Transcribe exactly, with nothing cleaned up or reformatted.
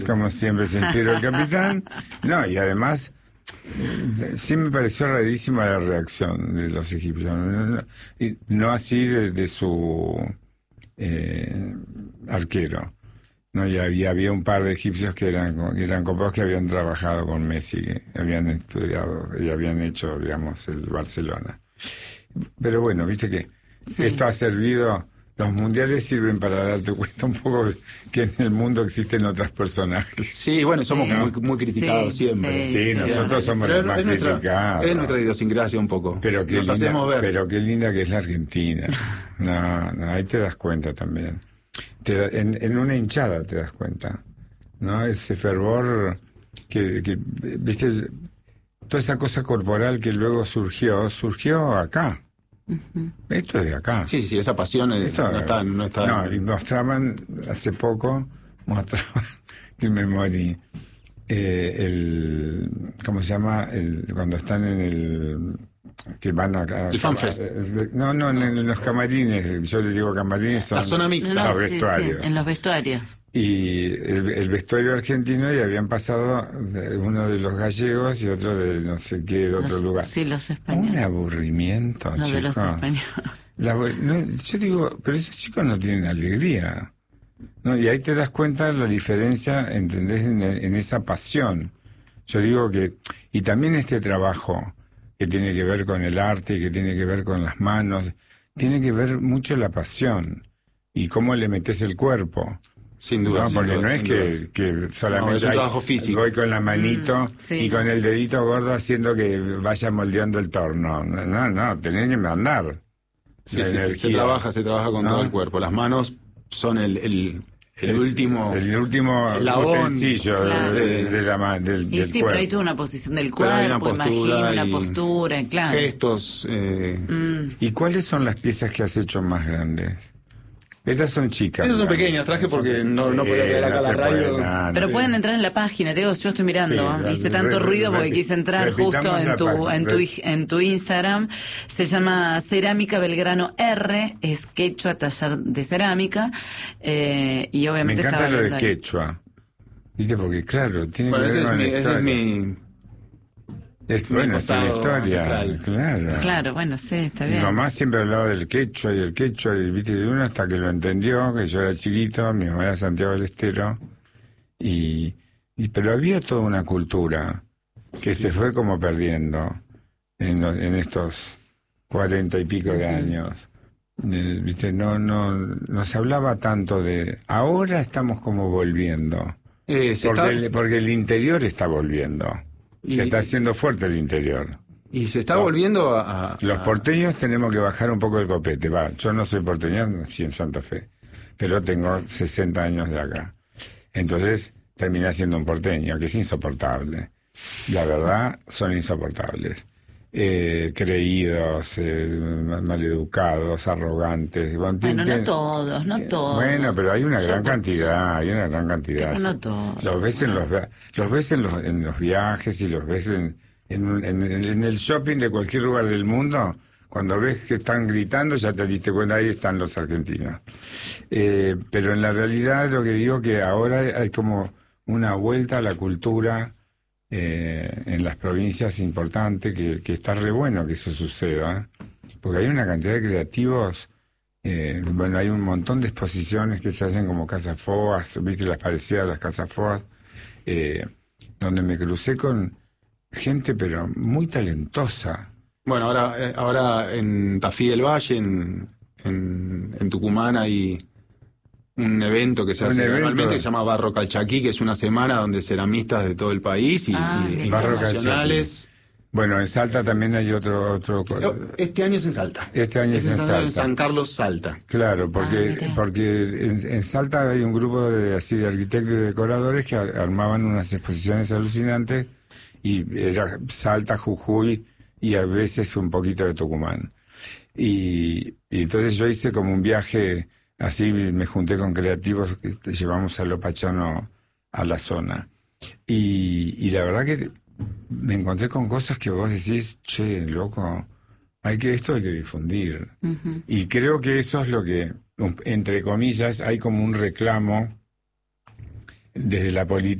Como siempre se inspiró el capitán. No, y además, eh, sí me pareció rarísima la reacción de los egipcios. No, no, y no así de, de su eh, arquero. No, y había, había un par de egipcios que eran, que eran copados, que habían trabajado con Messi, que habían estudiado y habían hecho, digamos, el Barcelona. Pero bueno, viste que sí. Esto ha servido, los mundiales sirven para darte cuenta un poco que en el mundo existen otros personajes. Sí, bueno, somos sí. muy, muy criticados sí, siempre. Sí, sí, nosotros somos pero los más es nuestra, criticados. Es nuestra idiosincrasia un poco. Pero qué, Nos linda, hacemos ver. pero qué linda que es la Argentina. No, no, ahí te das cuenta también. Te da, en, en una hinchada te das cuenta, ¿no? Ese fervor que, que, viste, toda esa cosa corporal que luego surgió, surgió acá. Uh-huh. Esto es de acá. Sí, sí, esa pasión Esto, no está... No, está no, y mostraban, hace poco, mostraban, que me morí, eh, el, ¿cómo se llama? El, cuando están en el... que van acá, el FanFest. No, no, en, en los camarines, yo les digo camarines, son la zona mixta, no, los sí, vestuarios. Sí, en los vestuarios. Y el, el vestuario argentino, y habían pasado uno de los gallegos y otro de no sé qué, de otro los, lugar. Sí, los españoles. Un aburrimiento, no, chicos. de los españoles. La, no, yo digo, pero esos chicos no tienen alegría, ¿no? Y ahí te das cuenta la diferencia, ¿entendés? En, en esa pasión. Yo digo que, y también este trabajo que tiene que ver con el arte, que tiene que ver con las manos, tiene que ver mucho la pasión y cómo le metes el cuerpo. Sin duda. No, sin porque duda, no es que, que solamente no, es un hay, trabajo físico. Voy con la manito mm, sí. y con el dedito gordo haciendo que vaya moldeando el torno. No, no, no tenés que mandar. Sí, sí, sí, se trabaja, se trabaja con ¿no? todo el cuerpo. Las manos son el... el... El, el último el último utensilio claro. de, de la, del, y del sí, cuerpo. Pero hay toda una posición del cuerpo, imagino, una postura, claro. Gestos. Eh... Mm. ¿Y cuáles son las piezas que has hecho más grandes? Estas son chicas. Estas son pequeñas, traje porque no, no podía quedar acá no la radio. Nada, pero no pueden sé. entrar en la página, Diego, yo estoy mirando, sí, hice tanto re, ruido re, porque re, quise entrar justo en tu, página, en tu en tu Instagram. Se llama Cerámica Belgrano R, es quechua, taller de cerámica, eh, y obviamente me encanta estaba lo de quechua. ¿Viste? Porque claro, tiene bueno, que ver ese con es mi, la ese es mi... Es, bueno, es una historia, claro. Claro, bueno, sí, está bien. Mi mamá siempre hablaba del quechua y el quechua, y viste, de uno hasta que lo entendió, que yo era chiquito, mi mamá era Santiago del Estero, y, y pero había toda una cultura que se fue como perdiendo en, los, en estos cuarenta y pico de años. Eh, viste, no, no, no se hablaba tanto de... Ahora estamos como volviendo, eh, se porque, está... el, porque el interior está volviendo. Y, se está haciendo fuerte el interior. Y se está no, volviendo a, a... Los porteños tenemos que bajar un poco el copete. Va, yo no soy porteño, nací en Santa Fe, pero tengo sesenta años de acá. Entonces terminé siendo un porteño, que es insoportable. La verdad, son insoportables. Eh, creídos, eh, maleducados, arrogantes. Bueno, no todos, no todos. Bueno, pero hay una Yo gran cantidad, hay una gran cantidad. Pero no todos. Los ves en los, los ves en los, en los viajes y los ves en, en, en, en el shopping de cualquier lugar del mundo. Cuando ves que están gritando, ya te diste cuenta, ahí están los argentinos. Eh, pero en la realidad lo que digo que ahora hay como una vuelta a la cultura. Eh, en las provincias importantes, que, que está re bueno que eso suceda, porque hay una cantidad de creativos, eh, bueno, hay un montón de exposiciones que se hacen como Casas Foas, viste las parecidas a las Casas Foas, eh, donde me crucé con gente pero muy talentosa. Bueno, ahora eh, ahora en Tafí del Valle, en, en, en Tucumán hay un evento que se hace anualmente que se llama Barro Calchaquí, que es una semana donde ceramistas de todo el país y, ah, y internacionales. Bueno, en Salta también hay otro otro. Este año es en Salta. Este año es, es en Salta. En San Carlos, Salta. Claro, porque ah, porque en, en Salta hay un grupo de así de arquitectos y decoradores que armaban unas exposiciones alucinantes y era Salta, Jujuy y a veces un poquito de Tucumán. Y, y entonces yo hice como un viaje. Así me junté con creativos que llevamos a Lopachano a la zona. Y, y la verdad que me encontré con cosas que vos decís, che, loco, hay que esto hay que difundir. Uh-huh. Y creo que eso es lo que, entre comillas, hay como un reclamo desde la política